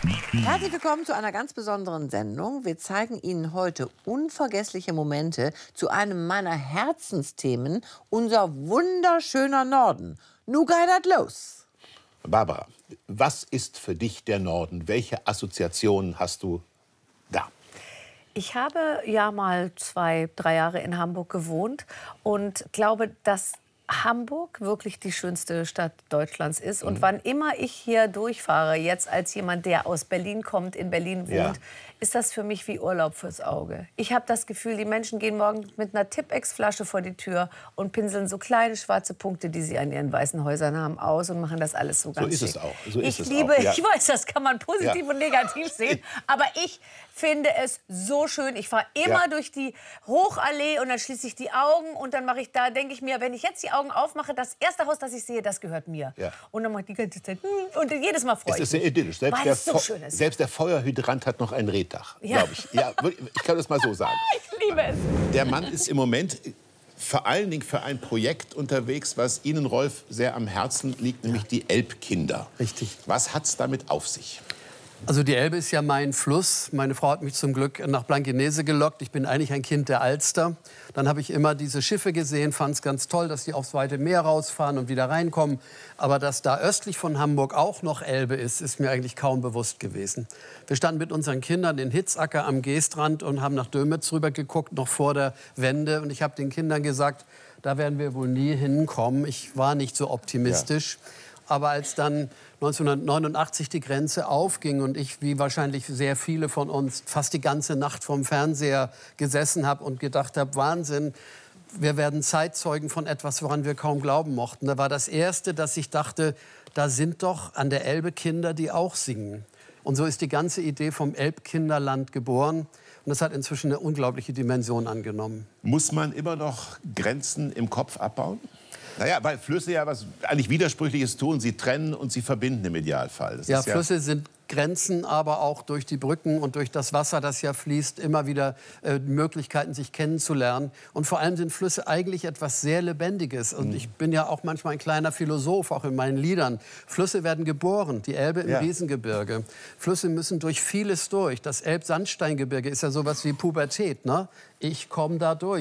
Herzlich willkommen zu einer ganz besonderen Sendung. Wir zeigen Ihnen heute unvergessliche Momente zu einem meiner Herzensthemen, unser wunderschöner Norden. Nu geht das los. Barbara, was ist für dich der Norden? Welche Assoziationen hast du da? Ich habe ja mal 2, 3 Jahre in Hamburg gewohnt und glaube, dass Hamburg wirklich die schönste Stadt Deutschlands ist. Und wann immer ich hier durchfahre, jetzt als jemand, der aus Berlin kommt, in Berlin wohnt, ist das für mich wie Urlaub fürs Auge. Ich habe das Gefühl, die Menschen gehen morgen mit einer Tippex-Flasche vor die Tür und pinseln so kleine schwarze Punkte, die sie an ihren weißen Häusern haben, aus und machen das alles so ganz So ist schick. es auch. So ist Ich es liebe, auch. Ja. ich weiß, das kann man positiv und negativ sehen, aber ich finde es so schön. Ich fahre immer durch die Hochallee und dann schließe ich die Augen und dann mache ich da, denke ich mir, wenn ich jetzt die Augen aufmache, das erste Haus, das ich sehe, das gehört mir. Ja. Und dann mache ich die ganze Zeit und jedes Mal freue Es ich ist sehr mich. idyllisch. Weil es so schön ist. Selbst der Feuerhydrant hat noch ein Rehdach, glaube ich. Ja, ich kann das mal so sagen. Ich liebe es. Der Mann ist im Moment vor allen Dingen für ein Projekt unterwegs, was Ihnen, Rolf, sehr am Herzen liegt, nämlich die Elbkinder. Richtig. Was hat es damit auf sich? Also die Elbe ist ja mein Fluss. Meine Frau hat mich zum Glück nach Blankenese gelockt. Ich bin eigentlich ein Kind der Alster. Dann habe ich immer diese Schiffe gesehen, fand es ganz toll, dass die aufs weite Meer rausfahren und wieder reinkommen. Aber dass da östlich von Hamburg auch noch Elbe ist mir eigentlich kaum bewusst gewesen. Wir standen mit unseren Kindern in Hitzacker am Geestrand und haben nach Dömitz rüber geguckt, noch vor der Wende. Und ich habe den Kindern gesagt, da werden wir wohl nie hinkommen. Ich war nicht so optimistisch. Ja. Aber als dann 1989 die Grenze aufging und ich, wie wahrscheinlich sehr viele von uns, fast die ganze Nacht vorm Fernseher gesessen habe und gedacht habe, Wahnsinn, wir werden Zeitzeugen von etwas, woran wir kaum glauben mochten. Da war das Erste, dass ich dachte, da sind doch an der Elbe Kinder, die auch singen. Und so ist die ganze Idee vom Elbkinderland geboren. Und das hat inzwischen eine unglaubliche Dimension angenommen. Muss man immer noch Grenzen im Kopf abbauen? Naja, weil Flüsse ja was eigentlich Widersprüchliches tun. Sie trennen und sie verbinden im Idealfall. Das ist Flüsse sind Grenzen, aber auch durch die Brücken und durch das Wasser, das ja fließt, immer wieder Möglichkeiten, sich kennenzulernen. Und vor allem sind Flüsse eigentlich etwas sehr Lebendiges. Und ich bin ja auch manchmal ein kleiner Philosoph, auch in meinen Liedern. Flüsse werden geboren, die Elbe im Riesengebirge. Flüsse müssen durch vieles durch. Das Elbsandsteingebirge ist ja sowas wie Pubertät, ne? Ich komme da durch.